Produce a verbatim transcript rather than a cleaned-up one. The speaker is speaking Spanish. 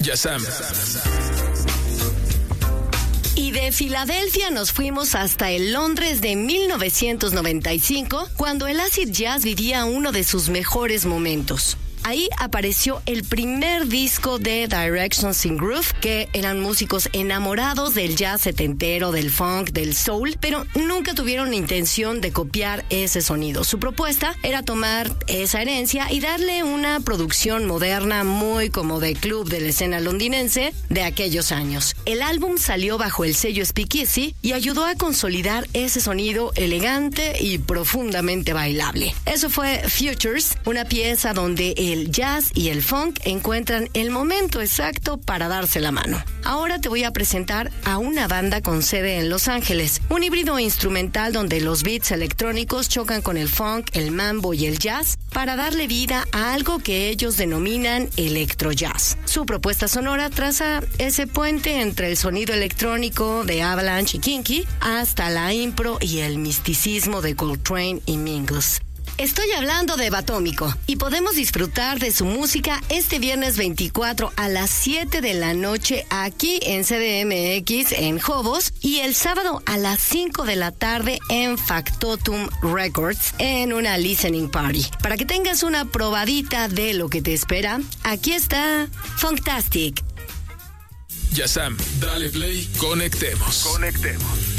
Yazam. Y de Filadelfia nos fuimos hasta el Londres de mil novecientos noventa y cinco, cuando el acid jazz vivía uno de sus mejores momentos. Ahí apareció el primer disco de Directions in Groove, que eran músicos enamorados del jazz setentero, del funk, del soul, pero nunca tuvieron la intención de copiar ese sonido. Su propuesta era tomar esa herencia y darle una producción moderna muy como de club de la escena londinense de aquellos años. El álbum salió bajo el sello Speakeasy y ayudó a consolidar ese sonido elegante y profundamente bailable. Eso fue Futures, una pieza donde el El jazz y el funk encuentran el momento exacto para darse la mano. Ahora te voy a presentar a una banda con sede en Los Ángeles, un híbrido instrumental donde los beats electrónicos chocan con el funk, el mambo y el jazz para darle vida a algo que ellos denominan electro jazz. Su propuesta sonora traza ese puente entre el sonido electrónico de Avalanche y Kinky hasta la impro y el misticismo de Coltrane y Mingus. Estoy hablando de Batómico y podemos disfrutar de su música este viernes veinticuatro a las siete de la noche aquí en C D M X en Jobos y el sábado a las cinco de la tarde en Factotum Records en una listening party. Para que tengas una probadita de lo que te espera, aquí está Funktastic. Yazam, dale play, conectemos. Conectemos.